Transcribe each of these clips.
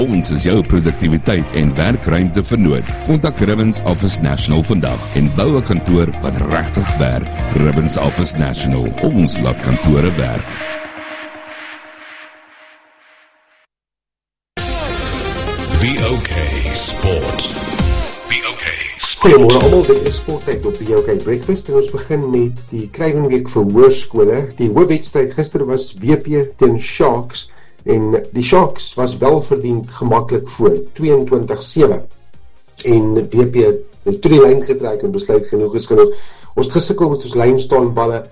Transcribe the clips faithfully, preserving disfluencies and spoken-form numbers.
Ons is jou produktiwiteit en werkruimte vernoot. Kontak Ribbons Office National vandag en bou 'n kantoor wat regtig werk. Ribbons Office National. Ons laat kantore werk. B O K Sport. B O K Sport. Goeiemôre almal, dit is Sporttyd op B O K Breakfast en ons begin met die Krywingweek vir hoërskole. Die hoofwedstryd gister was W P teen Sharks en die Sharks was wel verdiend gemaklik voor tweeëntwintig sewe en W P het toe die lyn getrek en besluit genoeg is genoeg. Ons het gesukkel met ons lynstaanballe,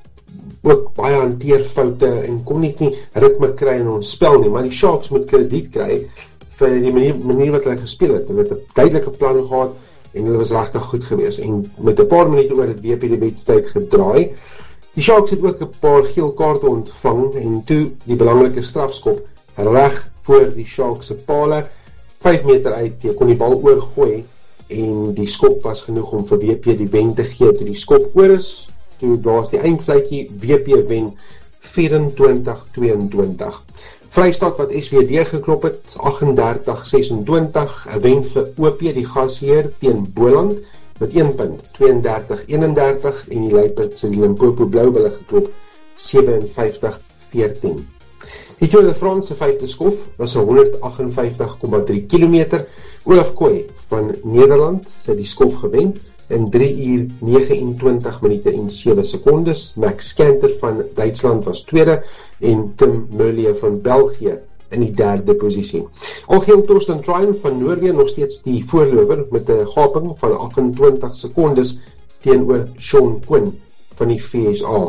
ook baie hanteerfoute en kon net nie ritme kry in ons spel nie, maar die Sharks moet krediet kry vir die manier, manier wat hulle gespeel het. Hulle het 'n duidelike plan gehad en hulle was regtig goed geweest. En met 'n paar minute oor het W P die wedstryd gedraai. Die Sharks het ook 'n paar geel kaarte ontvang en toe die belangrike strafskop reg voor die Sharks se pale, vyf meter uit, jy kon die bal oorgooi en die skop was genoeg om vir W P die wen te gee. Toe die skop oor is, toe daar's die eindfluitjie, W P wen vyf-en-twintig tweeëntwintig. Vrystaat wat S W D geklop het, agt en dertig ses-en-twintig, 'n wen vir O P die gasheer teen Boland met een punt, twee en dertig eenendertig en die Luiperd se Limpopo Bloubulle geklop sewe en vyftig veertien. Die Tour de France se vyfde skof was honderd agt en vyftig komma drie kilometer. Olaf Kooi van Nederland het die skof gewen in drie uur negenentwintig minute en sewe sekondes. Max Kanter van Duitsland was tweede en Tim Merlier van België in die derde posisie. Algeheel Torsten Trine van Noorwe nog steeds die voorloper met 'n gaping van agt-en-twintig sekondes teenoor Sean Quinn van die V S A.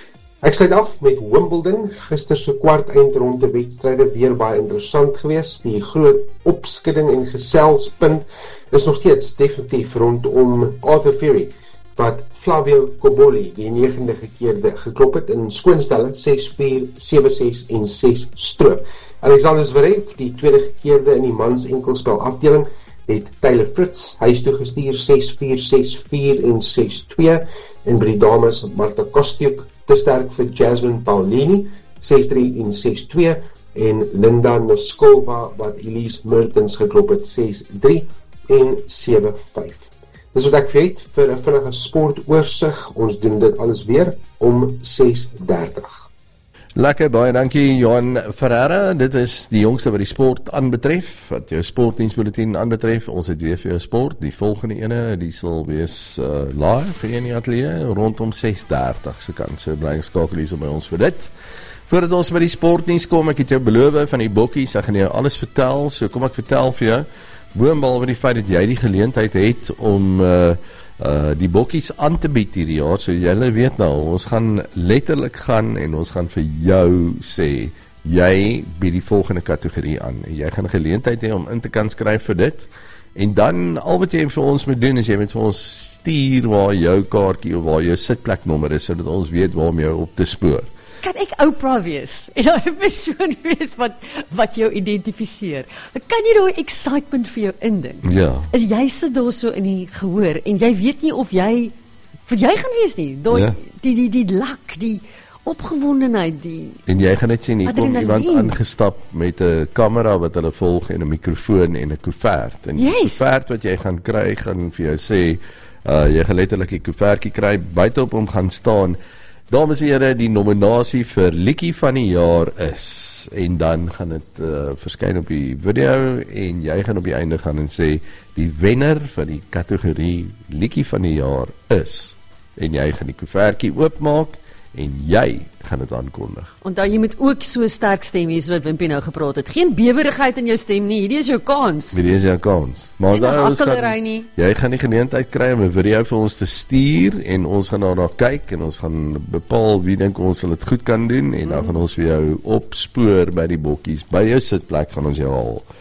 Ek sluit af met Wimbledon. Gister se kwart eindronde wedstryde weer baie interessant geweest. Die groot opskudding en geselspunt is nog steeds definitief rondom Arthur Fury, wat Flavio Cobolli die negende gekeerde geklop het in skoonstelle ses vier, sewe ses en ses stroop. Alexander Zverev, die tweede gekeerde in die mans enkelspel afdeling, het Taylor Fritz huis toe gestuur ses vier, ses vier en ses twee en by die dames Marta Kostyuk te sterk vir Jasmine Paolini ses drie en ses twee en Linda Noskova wat Elise Mertens geklop het ses drie en sewe vyf. Dis wat ek vir het vir 'n vinnige sportoorsig. Ons doen dit alles weer om ses dertig. Lekker, baie dankie Johan Ferreira. Dit is die jongste wat die sport aanbetref, wat jou sportdiensbulletin aanbetref. Ons het weer vir jou sport. Die volgende ene, die sal wees uh, live vir in die ateljee rondom ses dertig se kant. So bly geskakel hier by ons vir dit. Voordat ons by die sportdiens kom, ek het jou beloof van die bokkies, ek gaan jou alles vertel. So kom ek vertel vir jou. Boonbehalwe die feit dat jy die geleentheid het om uh, uh, die bokkies aan te bied hierdie jaar, so julle weet nou, ons gaan letterlik gaan en ons gaan vir jou sê, jy bied die volgende kategorie aan, en jy gaan 'n geleentheid hê om in te kan skryf vir dit, en dan al wat jy vir ons moet doen, is jy moet vir ons stuur waar jou kaartjie of waar jou sitpleknommer is, sodat ons weet waar om jou op te spoor. Kan ek Oprah wees en daai persoon wees wat, wat jou identifiseer? Kan jy daai excitement vir jou inding? Ja. Is jy sit daar so in die gehoor en jy weet nie of jy, wat jy gaan wees nie, daai, ja. die, die, die lak, die opgewondenheid, die En jy gaan net sien, hier kom adrenaline. iemand aangestap met 'n kamera wat hulle volg en 'n mikrofoon en 'n koevert. En die Yes. koevert wat jy gaan kry, gaan vir jou sê, uh, jy gaan letterlik die koevertjie kry, buite op hom gaan staan, dames en here, die nominasie vir Liedjie van die jaar is, en dan gaan dit uh, verskyn op die video, en jy gaan op die einde gaan en sê, die wenner van die kategorie Liedjie van die jaar is, en jy gaan die koevertjie oopmaak, en jy gaan dit aankondig. Onthou, jy moet ook so sterk stem, hier so wat Wimpie nou gepraat het. Geen bewerigheid in jou stem nie, hierdie is jou kans. Hierdie is jou kans. Maar En dan, ons hakkelry gaan, nie. jy gaan die geleentheid kry om 'n video vir ons te stuur, en ons gaan daarna kyk, en ons gaan bepaal wie dink ons sal dit goed kan doen, en dan gaan ons vir jou opspoor by die bokkies, by jou sitplek gaan ons jou haal.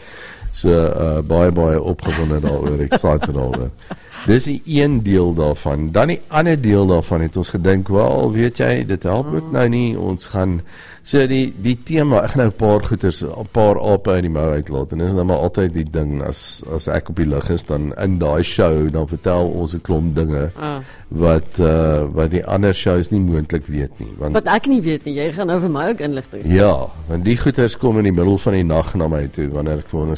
So uh, baie baie opgewonde daaroor, excited daaroor. Dis die een deel daarvan. Dan die ander deel daarvan het ons gedink, wel, weet jy, dit help ook nou nie, ons gaan, so die, die thema, ek gaan nou 'n paar goeters, 'n paar ape uit die mou uitlaat, en dis nou maar altyd die ding, as, as ek op die lug is, dan in daai show, dan vertel ons 'n klomp dinge, Ah. wat, uh, wat die ander shows nie moontlik weet nie. Want, Wat ek nie weet nie, jy gaan nou vir my ook inligting. ja, want die goeters kom in die middel van die nag na my toe, wanneer ek vir